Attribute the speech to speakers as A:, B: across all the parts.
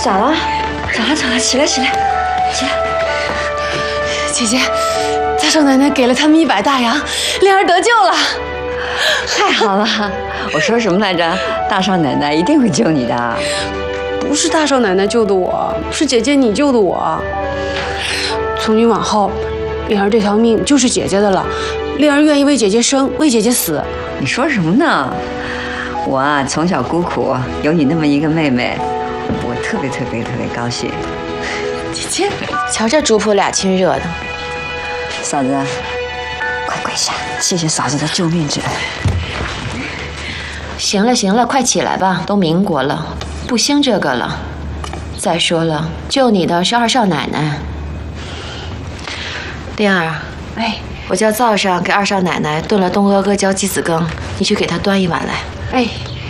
A: 咋了？咋了？起来！
B: 姐姐，大少奶奶给了他们100大洋，莲儿得救了。
A: 太好了！我说什么来着？大少奶奶一定会救你的。
B: 不是大少奶奶救的我，是姐姐你救的我。从今往后，莲儿这条命就是姐姐的了。莲儿愿意为姐姐生，为姐姐死。
A: 你说什么呢？我啊，从小孤苦，有你那么一个妹妹，我特别高兴。
B: 姐姐，
C: 瞧这主仆俩亲热的。
A: 嫂子，快跪下，谢谢嫂子的救命之恩。
C: 行了，快起来吧，都民国了，不兴这个了。再说了，救你的是二少奶奶。莲儿，我叫灶上给二少奶奶炖了东阿阿胶鸡子羹，你去给她端一碗来。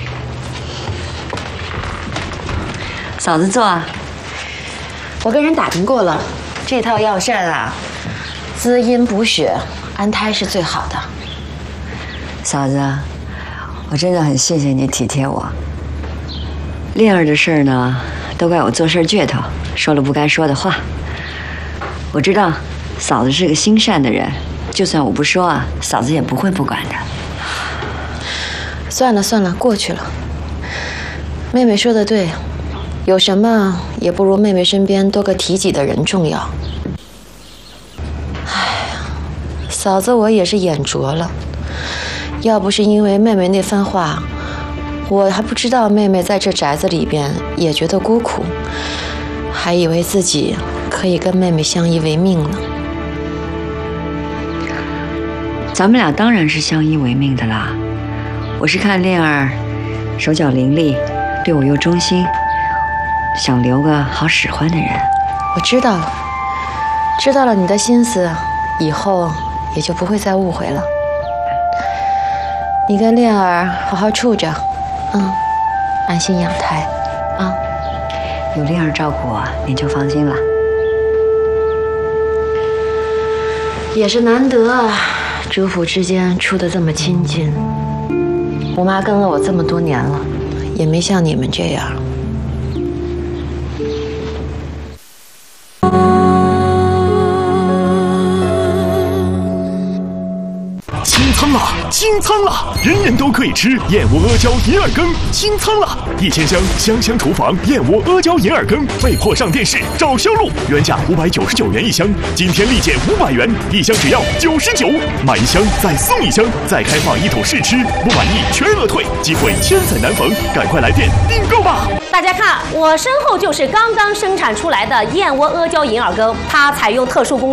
A: 嫂子坐啊。
C: 我跟人打听过了，这套药膳啊，滋阴补血，安胎是最好的。
A: 嫂子，我真的很谢谢你体贴我。莲儿的事儿呢，都怪我做事倔头，说了不该说的话。我知道嫂子是个心善的人，就算我不说啊，嫂子也不会不管的。
C: 算了，过去了。妹妹说的对，有什么也不如妹妹身边多个提己的人重要。嫂子我也是眼拙了，要不是因为妹妹那番话，我还不知道妹妹在这宅子里边也觉得孤苦，还以为自己可以跟妹妹相依为命呢。
A: 咱们俩当然是相依为命的啦。我是看莲儿手脚伶俐，对我又忠心，想留个好使唤的人。
C: 我知道了你的心思，以后也就不会再误会了。你跟莲儿好好处着，安心养胎，啊。
A: 有莲儿照顾我，您就放心了。
C: 也是难得啊，主仆之间处得这么亲近。我妈跟了我这么多年了，也没像你们这样。
D: 清仓了！人人都可以吃燕窝阿胶银耳羹，清仓了！1000箱香厨房燕窝阿胶银耳羹被迫上电视找销路，原价599元1箱，今天立减500元，1箱只要99，买1箱再送1箱，再开放1桶试吃，不满意全额退，机会千载难逢，赶快来电订购吧！
E: 大家看，我身后就是刚刚生产出来的燕窝阿胶银耳羹，它采用特殊工